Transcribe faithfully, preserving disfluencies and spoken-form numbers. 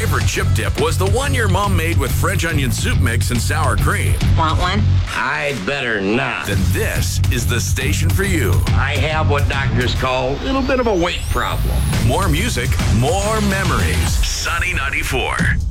favorite chip dip was the one your mom made with French onion soup mix and sour cream, Want one? I'd better not. then this is the station for you. I have what doctors call a little bit of a weight problem. More music, more memories. Sunny ninety-four.